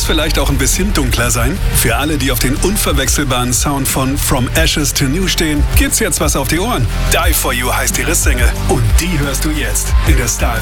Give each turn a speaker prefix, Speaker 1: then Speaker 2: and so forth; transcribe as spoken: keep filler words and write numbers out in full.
Speaker 1: Muss vielleicht auch ein bisschen dunkler sein? Für alle, die auf den unverwechselbaren Sound von From Ashes to New stehen, gibt's jetzt was auf die Ohren. Die For You heißt ihre Single und die hörst du jetzt in der Star